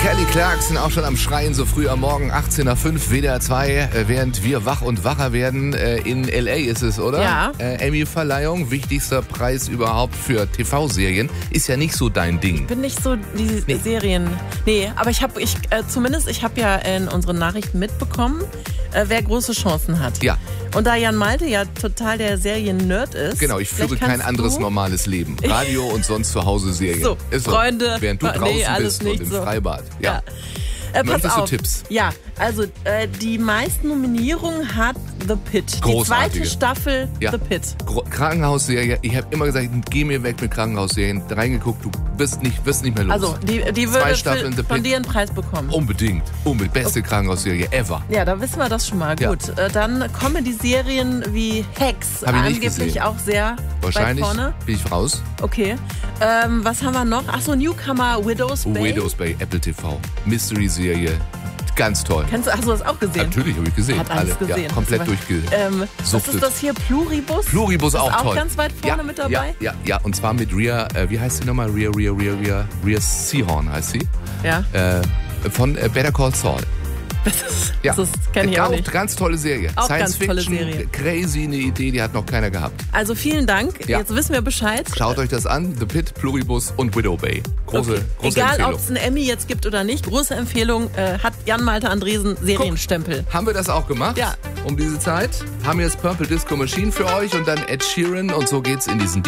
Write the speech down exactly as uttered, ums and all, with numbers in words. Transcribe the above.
Kelly Clarkson auch schon am Schreien so früh am Morgen, achtzehn Uhr fünf, W D R zwei, während wir wach und wacher werden. In L A ist es, oder? Ja. Äh, Emmy-Verleihung, wichtigster Preis überhaupt für T V-Serien. Ist ja nicht so dein Ding. Ich bin nicht so die Nee. Serien. Nee, aber ich habe, ich, äh, zumindest, ich habe ja in unseren Nachrichten mitbekommen, äh, wer große Chancen hat. Ja. Und da Jan Malte ja total der Serien-Nerd ist. Genau, ich führe vielleicht kein kannst anderes du, normales Leben. Radio und sonst zu Hause Serien. So, ist Freunde, Während du nee, draußen alles bist nicht und im so. Freibad. Ja. Ja. Äh, pass Möchtest du auf. Tipps? Ja, also äh, die meisten Nominierungen hat The Pitt. Die Großartige. zweite Staffel Ja. The Pitt. Gro- Krankenhausserie, ich habe immer gesagt, geh mir weg mit Krankenhausserien. Reingeguckt, du bist nicht, wirst nicht mehr los. Also die, die Zwei würde Staffeln für, The von Pitt. dir einen Preis bekommen. Unbedingt, unbedingt. Beste Krankenhausserie ever. Ja, da wissen wir das schon mal. Ja. Gut, äh, dann Comedy-Serien wie Hacks. Hab ich nicht Angeblich gesehen. auch sehr Wahrscheinlich weit vorne. bin ich raus. Okay. Ähm, was haben wir noch? Achso, Newcomer Widow's Bay. Widows Bay, Apple T V. Mystery-Serie. Ganz toll. Kennst du, hast du das auch gesehen? Natürlich habe ich gesehen. Hat alles Alle. gesehen. Ja, komplett Das war- durchge... Ähm, was Suchtet. ist das hier? Pluribus? Pluribus ist auch auch toll. ganz weit vorne ja, mit dabei? Ja, ja, ja. Und zwar mit Rhea, äh, wie heißt sie nochmal? Rhea, Rhea, Rhea, Rhea, Rhea Seehorn heißt sie. Ja. Äh, von äh, Better Call Saul. Das ist, Ja. das kenne ich auch nicht. Ganz tolle Serie. Auch Science ganz tolle Fiction, Serie. crazy, eine Idee, die hat noch keiner gehabt. Also vielen Dank. Ja. Jetzt wissen wir Bescheid. Schaut euch das an. The Pitt, Pluribus und Widow Bay. Große, Okay. große Egal, Empfehlung. ob es einen Emmy jetzt gibt oder nicht, große Empfehlung, äh, hat Jan-Malte Andresen Serienstempel. Haben wir das auch gemacht? Ja. Um diese Zeit. Haben jetzt Purple Disco Machine für euch und dann Ed Sheeran und so geht's in diesen